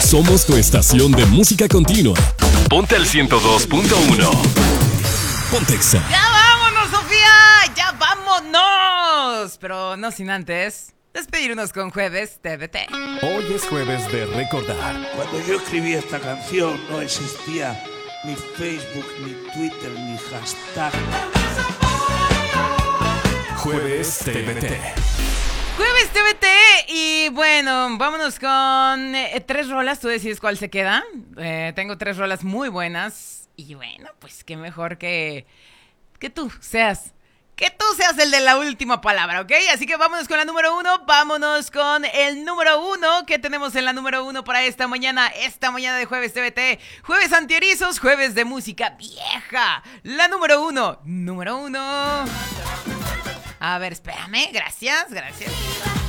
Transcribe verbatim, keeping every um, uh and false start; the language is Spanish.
Somos tu estación de música continua. Ponte al ciento dos punto uno. Ponte Exa. ¡Ya vámonos, Sofía! ¡Ya vámonos! Pero no sin antes despedirnos con Jueves T V T. Hoy es jueves de recordar. Cuando yo escribí esta canción no existía ni Facebook, ni Twitter, ni hashtag. Jueves T V T. Jueves T V T. Y bueno, vámonos con eh, tres rolas. Tú decides cuál se queda. Eh, tengo tres rolas muy buenas. Y bueno, pues qué mejor que, que tú seas. Que tú seas el de la última palabra, ¿ok? Así que vámonos con la número uno. Vámonos con el número uno. ¿Qué tenemos en la número uno para esta mañana? Esta mañana de Jueves T V T. Jueves antierizos, jueves de música vieja. La número uno. Número uno. A ver, espérame. Gracias, gracias.